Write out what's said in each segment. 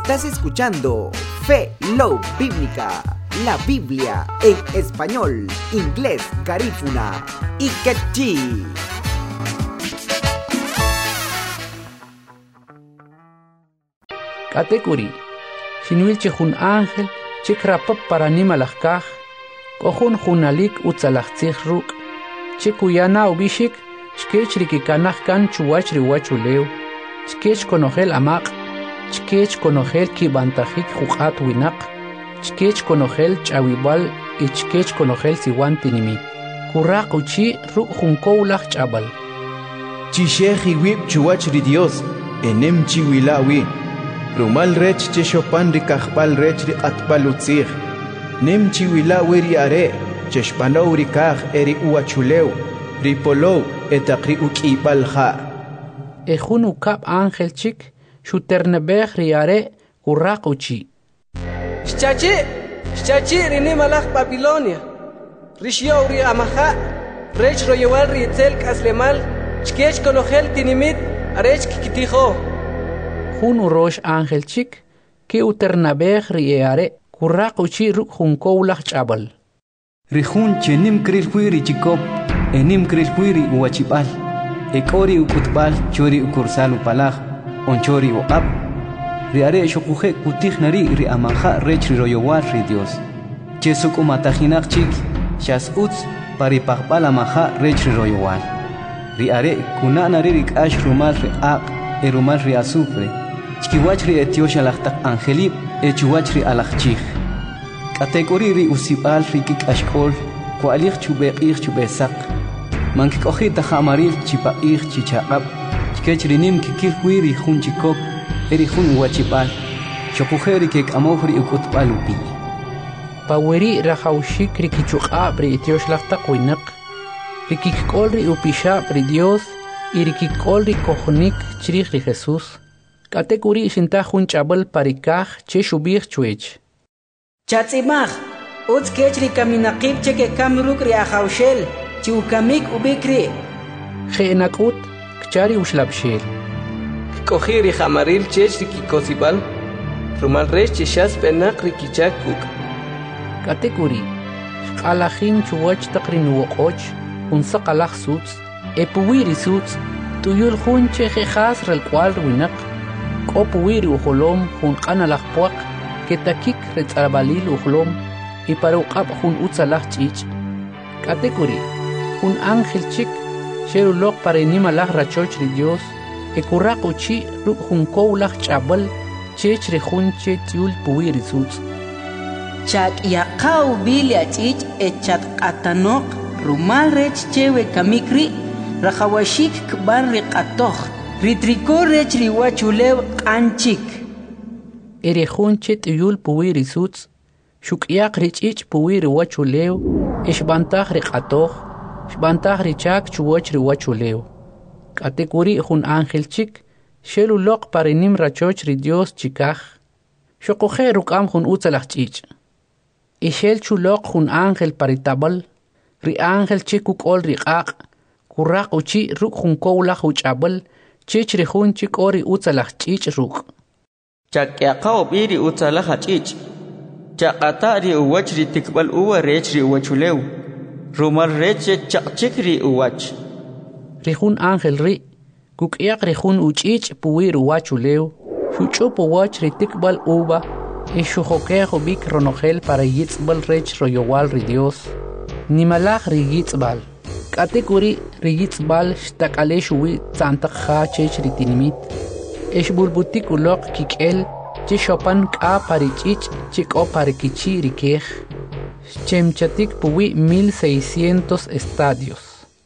Estás escuchando Fe Love Bíblica, la Biblia en español, inglés, garífuna y quechí. Category Shinwil chehun ángel chikrapap para nimalajkaj kohun junalik utzalajtzij ruk chikuyana ubishik chkech rikikanaj kan chuwach riwachuleu chkech konojel amaq chkech konojel kibantajik juqat winaq chkech konojel chawibal y chkech konojel siwan tinimi kuraq uchi ruk junkowlaj chabal Chisheji wib chuwach ri Dios enem chiwilawi Rumal rech cheshopan rikajbal rech riqatbal utzij Nem chiwilawi ri are cheshpanow rikaj eri uachuleu ripolow etaqri ukibal ja Ejun ukab ángel chik shuternebej riare kuraq uchi Shchachi rini malaj Babilonia Rishyow ri amaja rech royewal ri itzel kaslemal chkech konojel tinimit arech kikitijo Jun urosh ángel chik ki uternebej riare kuraq uchi ruk junkowlaj chabal Rihun chenim krilhuiri chikop enim krilhuiri uachibal ekori ukutbal chori ukursal upalaj onchori uqab riare shokuje kutij nari ri amaja rech royowal ri Dios chesuk umatajinaq chik shas utz paripaqbal amaja rech royowal riare kunanari rikash rumal ri aq erumal ri azufre chkiwach ri etiosha lajtaq angelib echuwach ri alajchij Category ri usibal ri kikashkol kualij chubeqij chubesaq mankikohita jamaril chipaij chichaqab chkech rinim kikilhui ri jun chikop eri jun uachibal shokujeri kekamoj ri ukutbal upi Paweri rajawshik ri kichuqab ri etiosh lajtaq winaq ri kikkol ri upishab ri Dios y ri kikkol ri kojonik chrij ri Jesús Category shintaj jun chabal parikaj che shubij chuech Chatzimaj utz kech ri kaminaqib cheke kamruk ri ajawshel chi ukamik ubikri Jeenakut kchari ushlabshel Koji ri jamaril chech ri kikosibal rumal rech cheshas penaq ri kichakuk Category Shqalajin chuwach taqrin woqoch unsaqalaj suts epuwiri suts tuyul jun che jejas relkwal winaq kopuwiri ujolom jun qanalaj puaq ketakik retzarabalil ujlom y para uqab jun utzalaj chich Category jun ángel chik sherulok para nimalaj rachoch ri Dios ekuraq uchi ruk jun kowlaj chabal chech ri jun che tiul puwiri suts Chak yaqaw bilia chich echat qatanoq rumal rech chewe kamikri rajawashik kban riqatoj ritrikor rech riwachulew qanchik Erejun chet yul puwiri suts shuk'yaq rich'ich puwiri wachulew ishbantaj riqatoj shbantaj richak chuwach riwachulew Category jun ángel chik sheluloq parinim rachoch ri Dios chikaj shokuje ruk'am jun utzalaj ch'ich ishel chuloq jun ángel paritabal ri ángel chik uk'ol riq'aq kuraq uchi ruk jun kowlaj uch'abal chich ri jun chik ori utzalaj ch'ich ruk Chakyaqaw biri utzalaj ch'ich chaqata ri uwach ri tikbal uwa rech ri uwachulew rumal rech chaqchik ri uwach Ri jun ángel ri kuk'yaq ri jun uch'ich puwir uwachulew shuch'up uwach ri tikbal uva y shujokej ubik ronojel para yitzbal rech royowal ri Dios nimalaj ri yitzbal Category ri yitzbal shtak'ale shuwi tzantaq ja chech ri tinimit Eshbulbutik uloq kik'el che shopan k'a parich'ich che k'o parikichi rikej chemchatik puwi 1600 estadios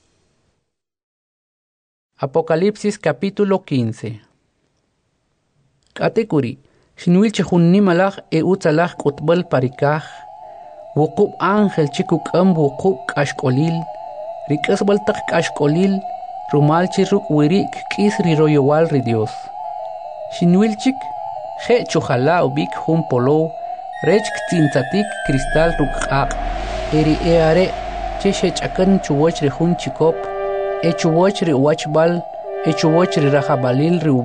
Apocalipsis capítulo 15 Category Shinwil chejun nimalaj utzalaj k'utbal parikaj wuqub ángel che kuk'am wuqub k'axk'olil rik'asbal taq k'axk'olil rumal chi ruk' wiri k'is ri royowal ri Dios Shinwil chik je chujala ubik jun polow rech ktzintzatik cristal ruk' q'aq eri eare che shech'akan chuwach ri jun chikop chuwach ri uwachbal chuwach ri rajabalil ri